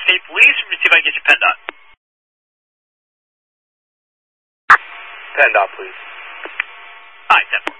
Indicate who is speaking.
Speaker 1: State Police. Let me see if I can get you PennDOT.
Speaker 2: PennDOT, please.
Speaker 1: Hi, 10-4.